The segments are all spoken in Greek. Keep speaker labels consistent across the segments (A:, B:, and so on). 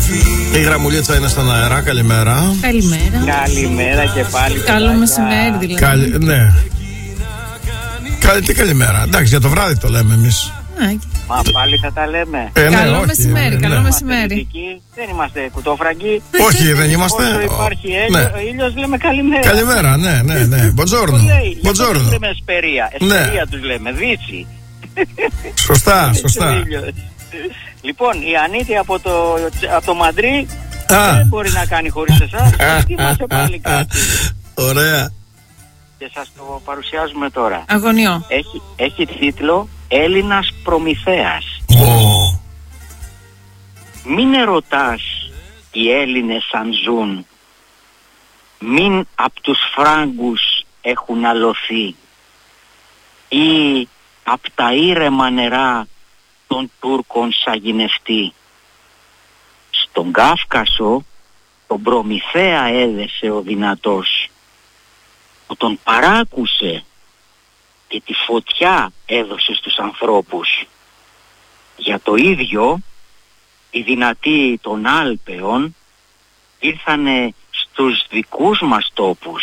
A: Η γραμμουλίτσα είναι στον αέρα, καλημέρα.
B: Καλημέρα και πάλι.
C: Καλό μεσημέρι δηλαδή.
A: Ναι. Τι καλημέρα. Εντάξει, για το βράδυ το λέμε εμείς.
B: Μα πάλι θα τα λέμε.
C: Καλό μεσημέρι, καλό μεσημέρι.
B: Δεν είμαστε κουτόφραγκοι.
A: Όχι, δεν είμαστε.
B: Όσο υπάρχει ήλιος λέμε καλημέρα.
A: Καλημέρα, ναι. Μποντζόρνο.
B: Μποντζόρνο. Λέμε εσπερία. Εσπερία τους λέμε, δύση.
A: Σωστά.
B: Λοιπόν, η Ανίτη από το Μαντρί δεν μπορεί να κάνει χωρίς εσάς. Είμαστε πάλι κάτι.
A: Ωραία.
B: Και σας το παρουσιάζουμε τώρα.
C: Αγωνιό.
B: Έχει τίτλο Έλληνας Προμηθέας. Μην ερωτάς οι Έλληνες αν ζουν, μην απ' τους Φράγκους έχουν αλωθεί ή απ' τα ήρεμα νερά των Τούρκων σαγηνευτεί. Στον Κάφκασο τον Προμηθέα έδεσε ο δυνατός, που τον παράκουσε και τη φωτιά έδωσε στους ανθρώπους. Για το ίδιο οι δυνατοί των Άλπαιων ήρθανε στους δικούς μας τόπους,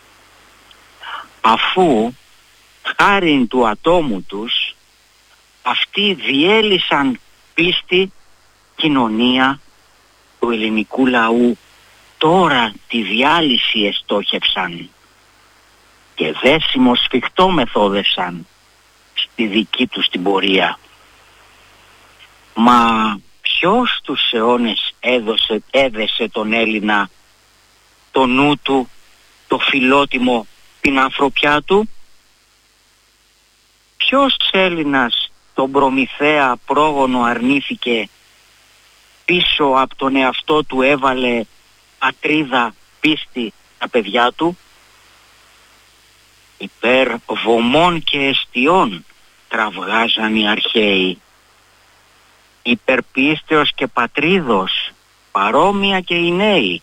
B: αφού χάριν του ατόμου τους αυτοί διέλυσαν πίστη, κοινωνία του ελληνικού λαού. Τώρα τη διάλυση εστόχευσαν και δέσιμο σφιχτό μεθόδευσαν στη δική τους την πορεία. Μα ποιος τους αιώνες έδεσε τον Έλληνα το νου του, το φιλότιμο, την ανθρωπιά του? Ποιος Έλληνας τον Προμηθέα πρόγονο αρνήθηκε, πίσω από τον εαυτό του έβαλε πατρίδα, πίστη τα παιδιά του? Υπέρ βωμών και εστιών κραυγάζαν οι αρχαίοι, υπέρ πίστεως και πατρίδος παρόμοια και οι νέοι.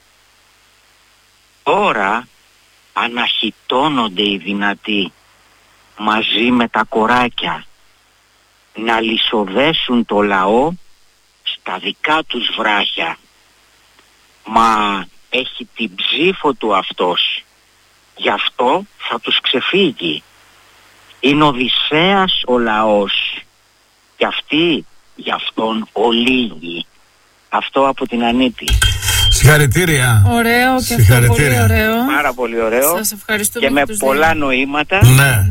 B: Τώρα αναχυτώνονται οι δυνατοί μαζί με τα κοράκια να λυσοδέσουν το λαό στα δικά τους βράχια. Μα έχει την ψήφο του αυτός, γι' αυτό θα τους ξεφύγει. Είναι Οδυσσέας ο λαός και αυτοί γι' αυτόν ολίγοι. Αυτό από την Ανίτη.
A: Συγχαρητήρια.
C: Ωραίο και αυτό, πολύ ωραίο.
B: Πάρα πολύ ωραίο.
C: Σας ευχαριστούμε
B: και με πολλά
C: δύο
B: νοήματα.
A: Ναι.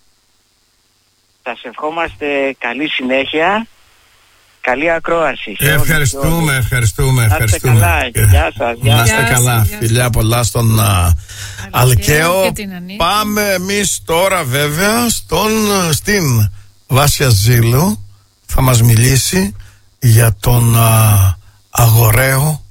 B: Σας ευχόμαστε καλή συνέχεια. Καλή ακρόαση.
A: Ευχαριστούμε.
B: Να είστε καλά. Γεια σας.
A: Να είστε καλά. Φιλιά πολλά στον Αλκαίο. Πάμε εμείς τώρα βέβαια στην Βάσια Ζήλου. Θα μας μιλήσει για τον αγοραίο